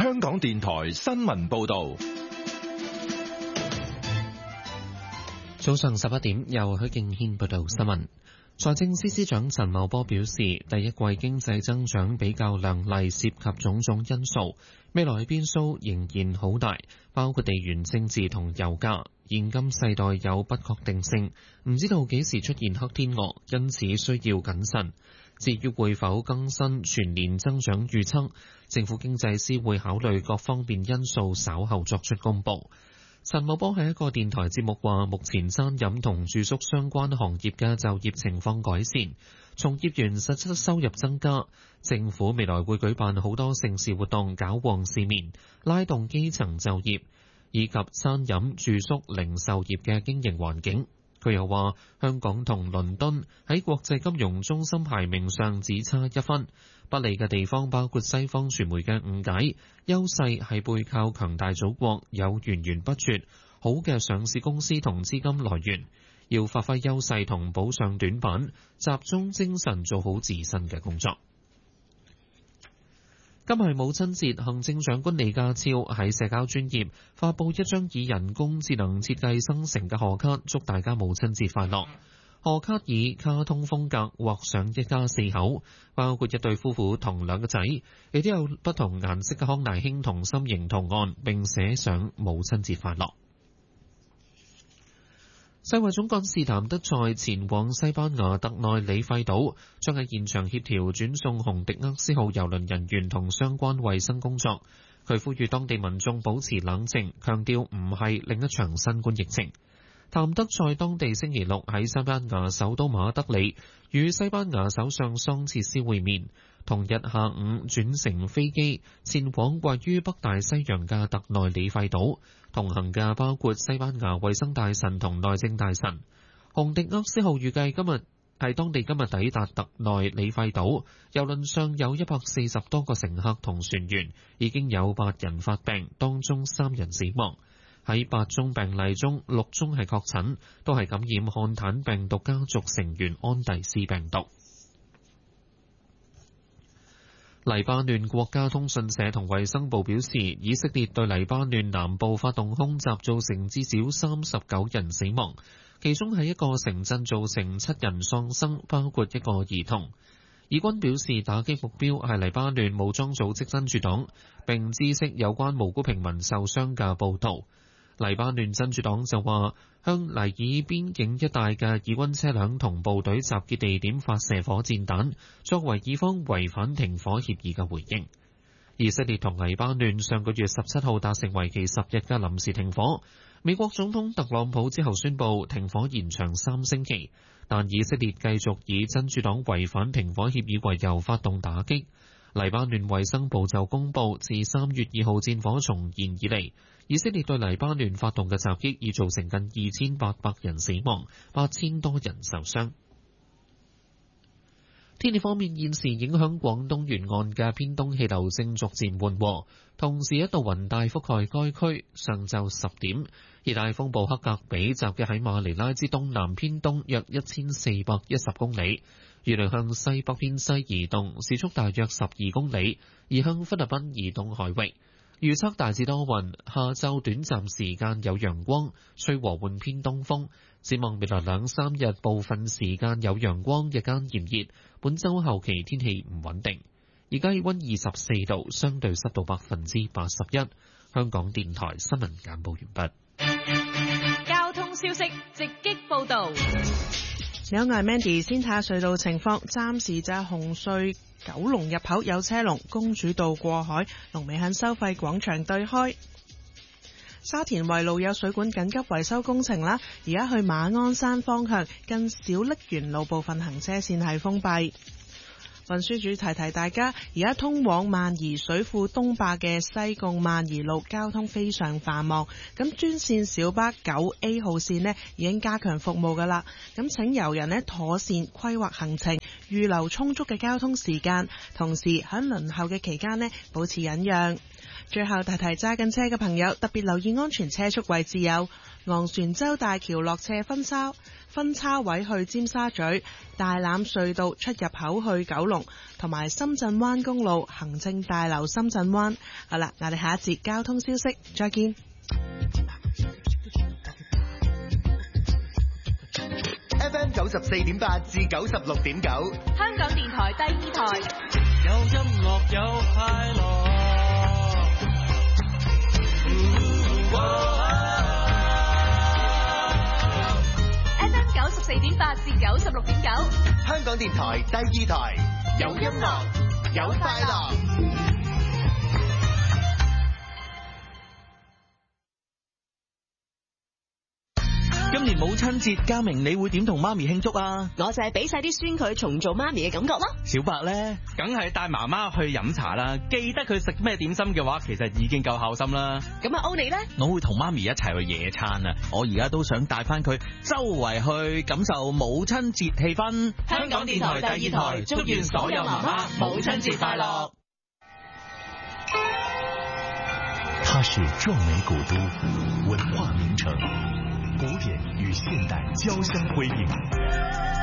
香港電台新聞報道。 早上11點，由許敬軒報道新聞。財政司司長陳茂波表示，第一季經濟增長比較亮麗，涉及種種因素，未來變數仍然好大，包括地緣政治同油價。現今世代有不確定性，唔知道幾時出現黑天鵝，因此需要謹慎。至於會否更新全年增長預測，政府經濟師會考慮各方面因素，稍後作出公佈。陳茂波喺一個電台節目話，目前餐飲同住宿相關行業嘅就業情況改善，從業員實質收入增加。政府未來會舉辦好多盛事活動，搞旺市面，拉動基層就業，以及餐飲、住宿、零售業嘅經營環境。佢又話，香港同倫敦喺國際金融中心排名上只差1分，不利嘅地方包括西方傳媒嘅誤解，優勢係背靠強大祖國，有源源不絕好嘅上市公司同資金來源，要發揮優勢同補上短板，集中精神做好自身嘅工作。今日係母親節，行政長官李家超喺社交專頁發布一張以人工智能設計生成嘅賀卡，祝大家母親節快樂。賀卡以卡通風格畫上一家4口，包括一對夫婦同2個仔，亦都有不同顏色嘅康乃馨同心形圖案，並寫上母親節快樂。世衛總幹事譚德塞前往西班牙特內里費島，將喺現場協調轉送洪迪厄斯號郵輪人員同相關衛生工作。佢呼籲當地民眾保持冷靜，強調唔係另一場新冠疫情。譚德塞當地星期六喺西班牙首都馬德里與西班牙首相桑切斯會面，同日下午轉乘飛機前往位於北大西洋嘅特內里費島。同行嘅包括西班牙衛生大臣同內政大臣。洪迪厄斯號預計今日抵達特內里費島，郵輪上有140多個乘客同船員，已經有8人發病，當中3人死亡。喺8宗病例中，6宗係確診，都係感染漢坦病毒家族成員安第斯病毒。黎巴嫩國家通訊社同衛生部表示，以色列對黎巴嫩南部發動空襲，造成至少39人死亡，其中喺一個城鎮造成7人喪生，包括一個兒童。以軍表示，打擊目標係黎巴嫩武裝組織真主黨，並知悉有關無辜平民受傷嘅報導。黎巴嫩真主黨就話，向黎以邊境一帶嘅以軍車輛同部隊集結地點發射火箭彈，作為以方違反停火協議嘅回應。以色列同黎巴嫩上個月17號達成為期10日嘅臨時停火。美國總統特朗普之後宣布停火延長3星期，但以色列繼續以真主黨違反停火協議為由發動打擊。黎巴嫩衛生部就公佈，自3月2號戰火重燃以嚟，以色列對黎巴嫩發動嘅襲擊已造成近2800人死亡，8000多人受傷。天氣方面，現時影響廣東沿岸嘅偏東氣流正逐漸緩和，同時一道雲帶覆蓋該區。上晝10點，熱帶風暴克格比集結喺馬尼拉之東南偏東約1410公里，預料向西北偏西移動，時速大約12公里，移向菲律賓以東海域。預測大致多雲，下晝短暫時間有陽光，吹和緩偏東風。展望未來2-3日，部分時間有陽光，日間炎熱。本週後期天氣唔穩定。而家氣溫24度，相對濕度81%。香港電台新聞簡報完畢。交通消息直擊報導。 你好，我係 Mandy， 先睇下隧道情況。暫時就係紅隧九龍入口有車龍，公主道過海，龍尾喺收費廣場對開。沙田圍路有水管緊急維修工程啦，而家去馬鞍山方向近小瀝源路部分行車線係封閉。運輸署提提大家，而家通往萬宜水庫東壩嘅西貢萬宜路交通非常繁忙，咁專線小巴9A 號線呢已經加強服務噶啦，咁請遊人呢妥善規劃行程，預留充足嘅交通時間，同時喺輪候嘅期間呢保持忍讓。 最後提提揸緊車嘅朋友，特別留意安全車速位置有昂船洲大橋落斜分叉位去尖沙咀、大欖隧道出入口去九龍，同埋深圳灣公路行政大樓深圳灣。好啦，我哋下一節交通消息再見。 FM 94.8至96.9， 香港電台第二台， 有音樂有快樂。 FM 94.8至96.9， 香港電台第二台，有音樂有快樂。 今年母親節，嘉明你會點同媽咪慶祝啊？ 我就係俾晒啲孫佢重做媽咪嘅感覺咯。 小白呢， 梗係帶媽媽去飲茶啦，記得佢食咩點心嘅話，其實已經夠孝心啦。 咁啊，歐你呢？ 我會同媽咪一齊去野餐啊！我而家都想帶翻佢周圍去感受母親節氣氛。 香港電台第二台，祝願所有媽媽母親節快樂。 它是壯美古都，文化名城，古典與現代交相輝映。